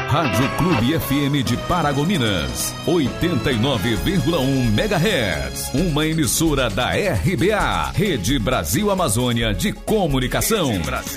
Rádio Clube FM de Paragominas, 89,1 MHz. Uma emissora da RBA, Rede Brasil Amazônia de Comunicação.